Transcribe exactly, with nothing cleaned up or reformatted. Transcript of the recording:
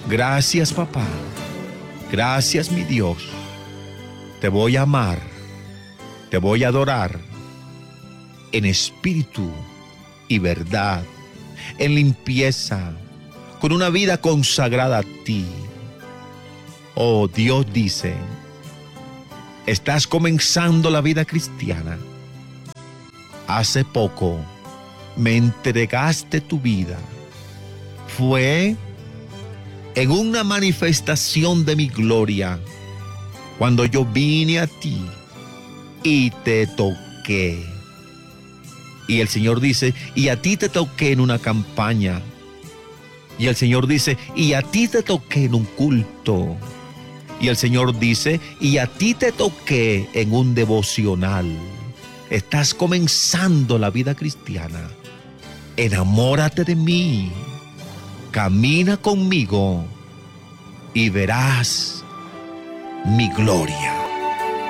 Gracias, papá. Gracias, mi Dios. Te voy a amar. Te voy a adorar en espíritu y verdad, en limpieza, con una vida consagrada a ti. Oh, Dios dice, estás comenzando la vida cristiana. Hace poco me entregaste tu vida. Fue en una manifestación de mi gloria cuando yo vine a ti y te toqué. Y el Señor dice, y a ti te toqué en una campaña. Y el Señor dice, y a ti te toqué en un culto. Y el Señor dice, y a ti te toqué en un devocional. Estás comenzando la vida cristiana. Enamórate de mí. Camina conmigo y verás mi gloria.